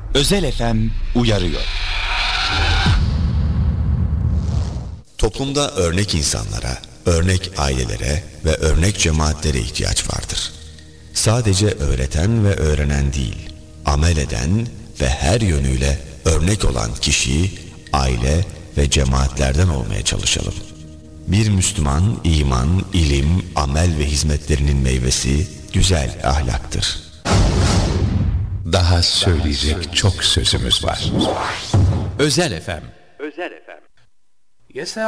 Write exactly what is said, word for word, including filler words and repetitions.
Özel F M uyarıyor. Toplumda örnek insanlara, örnek ailelere ve örnek cemaatlere ihtiyaç vardır. Sadece öğreten ve öğrenen değil, amel eden ve her yönüyle örnek olan kişi, aile ve cemaatlerden olmaya çalışalım. Bir Müslüman, iman, ilim, amel ve hizmetlerinin meyvesi güzel ahlaktır. Daha söyleyecek çok sözümüz var. Özel F M. Özel F M. Yes,